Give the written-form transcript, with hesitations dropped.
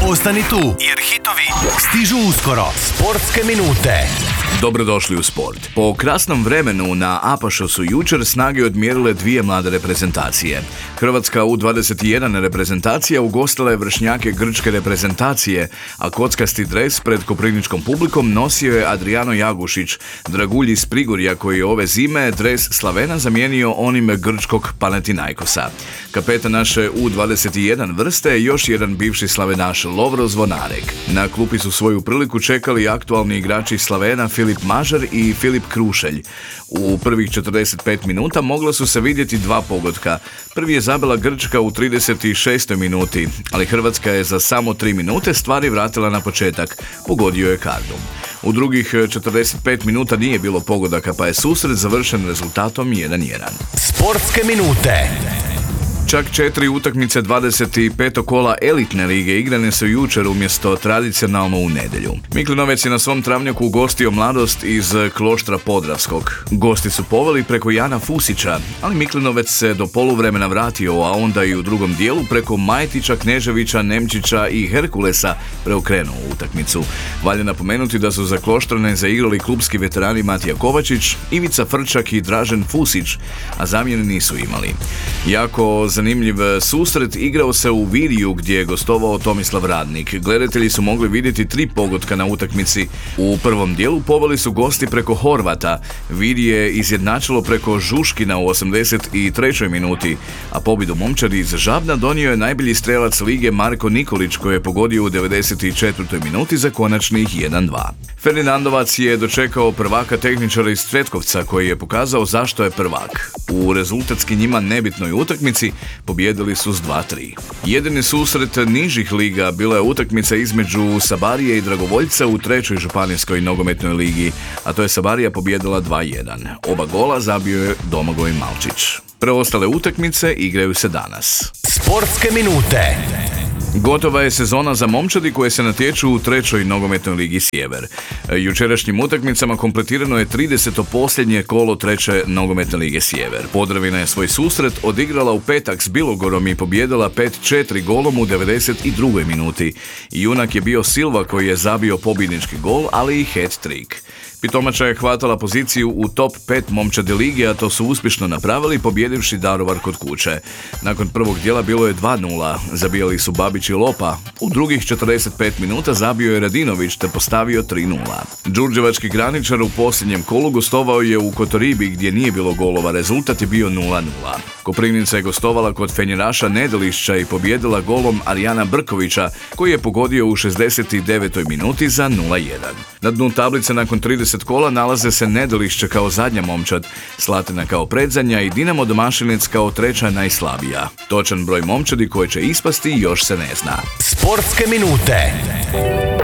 Ostani tu, jer hitovi stižu uskoro. Sportske minute. Dobrodošli u sport. Po krasnom vremenu na Apašu su jučer snage odmjerile dvije mlade reprezentacije. Hrvatska U21 reprezentacija ugostila je vršnjake grčke reprezentacije, a kockasti dres pred koprivničkom publikom nosio je Adriano Jagušić, dragulj iz Prigorja koji je ove zime dres Slavena zamijenio onim grčkog Panathinaikosa. Kapetan naše U21 vrste je još jedan bivši Slavenaš, Lovro Zvonarek. Na klupi su svoju priliku čekali aktualni igrači Slavena Filip Mažar i Filip Krušelj. U prvih 45 minuta mogla su se vidjeti dva pogotka. Prvi je zabila Grčka u 36. minuti, ali Hrvatska je za samo 3 minute stvari vratila na početak. Pogodio je Kardum. U drugih 45 minuta nije bilo pogodaka, pa je susret završen rezultatom 1:1. Sportske minute. Čak 4 utakmice 25. kola elitne lige igrane su jučer umjesto tradicionalno u nedjelju. Miklinovec je na svom travnjaku ugostio Mladost iz Kloštra Podravskog. Gosti su poveli preko Jana Fusića, ali Miklinovec se do poluvremena vratio, a onda i u drugom dijelu preko Majtića, Kneževića, Nemčića i Herkulesa preokrenuo utakmicu. Valja napomenuti da su za Kloštrane zaigrali klubski veterani Matija Kovačić, Ivica Frčak i Dražen Fusić, a zamjene nisu imali. Jako zanimljiv susret igrao se u Viriju gdje je gostovao Tomislav Radnik. Gledatelji su mogli vidjeti 3 pogotka na utakmici. U prvom dijelu poveli su gosti preko Horvata. Vir je izjednačilo preko Žuškina u 83. minuti, a pobjedu momčadi iz Žabna donio je najbolji strelac lige Marko Nikolić koji je pogodio u 94. minuti za konačnih 1:2. Ferdinandovac je dočekao prvaka tehničara iz Cvetkovca koji je pokazao zašto je prvak. U rezultatski njima nebitnoj utakmici pobijedili su s 2:3. Jedini susret nižih liga bila je utakmica između Sabarije i Dragovoljca u 3. županijskoj nogometnoj ligi, a to je Sabarija pobijedila 2:1. Oba gola zabio je Domagoj Malčić. Preostale utakmice igraju se danas. Sportske minute. Gotova je sezona za momčadi koje se natječu u 3. nogometnoj ligi Sjever. Jučerašnjim utakmicama kompletirano je 30. posljednje kolo 3. nogometne lige Sjever. Podravina je svoj susret odigrala u petak s Bilogorom i pobijedila 5-4 golom u 92. minuti. Junak je bio Silva koji je zabio pobjednički gol, ali i hat-trick. Pitomača je hvatala poziciju u top 5 momčadi lige, a to su uspješno napravili pobjedivši Daruvar kod kuće. Nakon prvog dijela bilo je 2:0, zabijali su Babić i Lopa. U drugih 45 minuta zabio je Radinović te postavio 3:0. Đurđevački graničar u posljednjem kolu gostovao je u Kotoribi gdje nije bilo golova, rezultat je bio 0:0. Koprivnica je gostovala kod Fenjeraša Nedelišća i pobjedila golom Arijana Brkovića koji je pogodio u 69. minuti za 0:1. Na dnu tablice nakon 30 kola nalaze se Nedelišće kao zadnja momčad, Slatina kao predzadnja i Dinamo Domašinec kao treća najslabija. Točan broj momčadi koje će ispasti još se ne zna. Sportske minute.